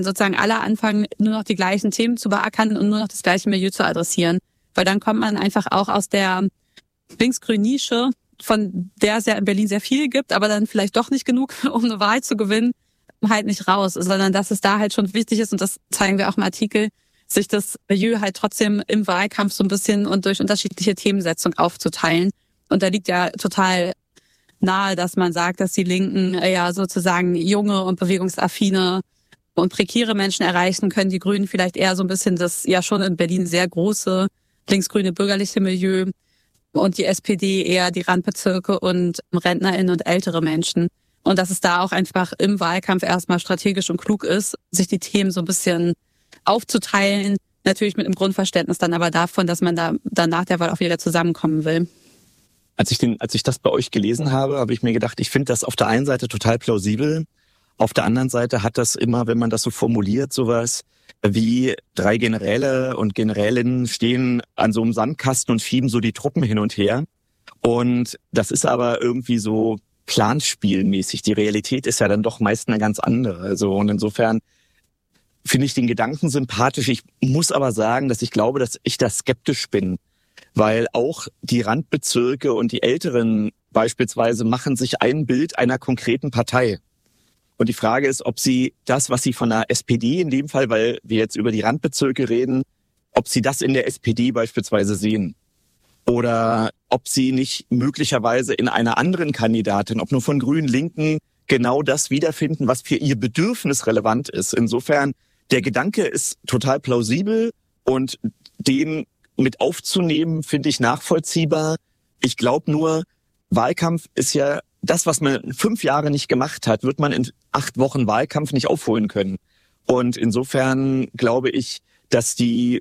sozusagen alle anfangen, nur noch die gleichen Themen zu beackern und nur noch das gleiche Milieu zu adressieren. Weil dann kommt man einfach auch aus der linksgrünen Nische, von der es ja in Berlin sehr viel gibt, aber dann vielleicht doch nicht genug, um eine Wahl zu gewinnen, halt nicht raus, sondern dass es da halt schon wichtig ist, und das zeigen wir auch im Artikel, sich das Milieu halt trotzdem im Wahlkampf so ein bisschen und durch unterschiedliche Themensetzung aufzuteilen. Und da liegt ja total nahe, dass man sagt, dass die Linken ja sozusagen junge und bewegungsaffine und prekäre Menschen erreichen können, die Grünen vielleicht eher so ein bisschen das ja schon in Berlin sehr große linksgrüne bürgerliche Milieu und die SPD eher die Randbezirke und RentnerInnen und ältere Menschen. Und dass es da auch einfach im Wahlkampf erstmal strategisch und klug ist, sich die Themen so ein bisschen aufzuteilen, natürlich mit einem Grundverständnis dann aber davon, dass man da dann nach der Wahl auch wieder zusammenkommen will. Als ich das bei euch gelesen habe, habe ich mir gedacht, ich finde das auf der einen Seite total plausibel. Auf der anderen Seite hat das immer, wenn man das so formuliert, sowas wie 3 Generäle und Generälinnen stehen an so einem Sandkasten und schieben so die Truppen hin und her. Und das ist aber irgendwie so planspielmäßig. Die Realität ist ja dann doch meist eine ganz andere. Also, und insofern finde ich den Gedanken sympathisch. Ich muss aber sagen, dass ich glaube, dass ich da skeptisch bin. Weil auch die Randbezirke und die Älteren beispielsweise machen sich ein Bild einer konkreten Partei. Und die Frage ist, ob sie das, was sie von der SPD in dem Fall, weil wir jetzt über die Randbezirke reden, ob sie das in der SPD beispielsweise sehen. Oder ob sie nicht möglicherweise in einer anderen Kandidatin, ob nur von Grünen, Linken, genau das wiederfinden, was für ihr Bedürfnis relevant ist. Insofern, der Gedanke ist total plausibel und den mit aufzunehmen, finde ich nachvollziehbar. Ich glaube nur, Wahlkampf ist ja das, was man 5 Jahre nicht gemacht hat, wird man in 8 Wochen Wahlkampf nicht aufholen können. Und insofern glaube ich, dass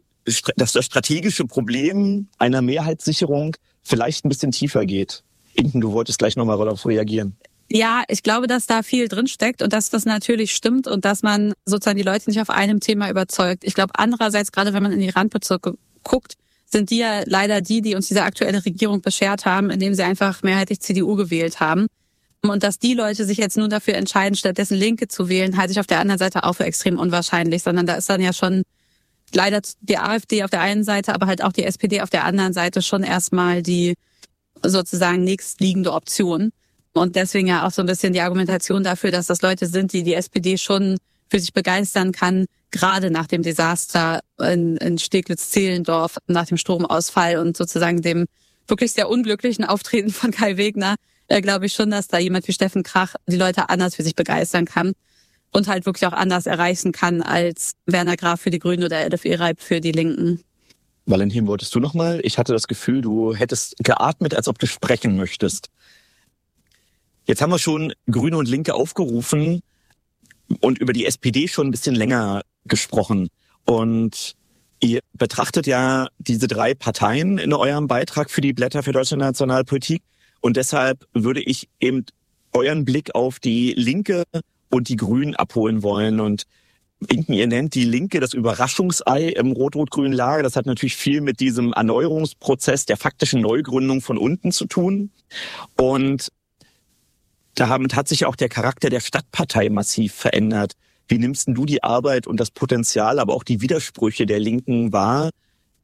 das strategische Problem einer Mehrheitssicherung vielleicht ein bisschen tiefer geht. Inken, du wolltest gleich nochmal darauf reagieren. Ja, ich glaube, dass da viel drinsteckt und dass das natürlich stimmt und dass man sozusagen die Leute nicht auf einem Thema überzeugt. Ich glaube, andererseits, gerade wenn man in die Randbezirke guckt, sind die ja leider die uns diese aktuelle Regierung beschert haben, indem sie einfach mehrheitlich CDU gewählt haben. Und dass die Leute sich jetzt nur dafür entscheiden, stattdessen Linke zu wählen, halte ich auf der anderen Seite auch für extrem unwahrscheinlich, sondern da ist dann ja schon leider die AfD auf der einen Seite, aber halt auch die SPD auf der anderen Seite schon erstmal die sozusagen nächstliegende Option. Und deswegen ja auch so ein bisschen die Argumentation dafür, dass das Leute sind, die SPD schon für sich begeistern kann, gerade nach dem Desaster in Steglitz-Zehlendorf, nach dem Stromausfall und sozusagen dem wirklich sehr unglücklichen Auftreten von Kai Wegner, glaube ich schon, dass da jemand wie Steffen Krach die Leute anders für sich begeistern kann und halt wirklich auch anders erreichen kann als Werner Graf für die Grünen oder Elif Ereib für die Linken. Valentin, wolltest du noch mal? Ich hatte das Gefühl, du hättest geatmet, als ob du sprechen möchtest. Jetzt haben wir schon Grüne und Linke aufgerufen und über die SPD schon ein bisschen länger gesprochen. Und ihr betrachtet ja diese 3 Parteien in eurem Beitrag für die Blätter für Deutsche Nationalpolitik. Und deshalb würde ich eben euren Blick auf die Linke und die Grünen abholen wollen. Und Inken, ihr nennt die Linke das Überraschungsei im rot-rot-grünen Lager. Das hat natürlich viel mit diesem Erneuerungsprozess der faktischen Neugründung von unten zu tun. Und damit hat sich auch der Charakter der Stadtpartei massiv verändert. Wie nimmst du die Arbeit und das Potenzial, aber auch die Widersprüche der Linken wahr?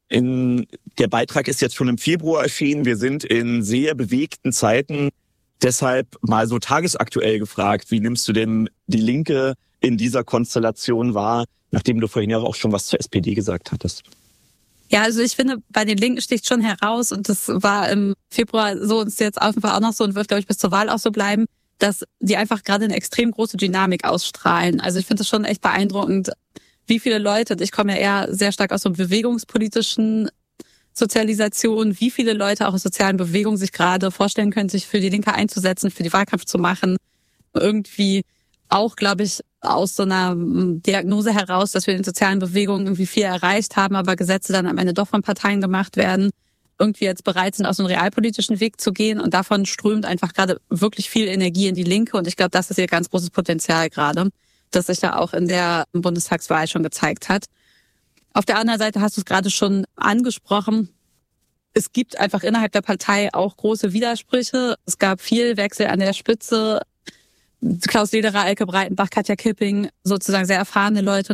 Der Beitrag ist jetzt schon im Februar erschienen. Wir sind in sehr bewegten Zeiten. Deshalb mal so tagesaktuell gefragt, wie nimmst du denn die Linke in dieser Konstellation wahr, nachdem du vorhin ja auch schon was zur SPD gesagt hattest? Ja, also ich finde, bei den Linken sticht schon heraus, und das war im Februar so und ist jetzt auf jeden Fall auch noch so und wird, glaube ich, bis zur Wahl auch so bleiben, dass die einfach gerade eine extrem große Dynamik ausstrahlen. Also ich finde es schon echt beeindruckend, wie viele Leute, und ich komme ja eher sehr stark aus so einer bewegungspolitischen Sozialisation, wie viele Leute auch aus sozialen Bewegungen sich gerade vorstellen können, sich für die Linke einzusetzen, für die Wahlkampf zu machen. Irgendwie auch, glaube ich, aus so einer Diagnose heraus, dass wir in den sozialen Bewegungen irgendwie viel erreicht haben, aber Gesetze dann am Ende doch von Parteien gemacht werden, irgendwie jetzt bereit sind, aus einem realpolitischen Weg zu gehen, und davon strömt einfach gerade wirklich viel Energie in die Linke, und ich glaube, das ist ihr ganz großes Potenzial gerade, das sich da auch in der Bundestagswahl schon gezeigt hat. Auf der anderen Seite hast du es gerade schon angesprochen, es gibt einfach innerhalb der Partei auch große Widersprüche. Es gab viel Wechsel an der Spitze. Klaus Lederer, Elke Breitenbach, Katja Kipping, sozusagen sehr erfahrene Leute,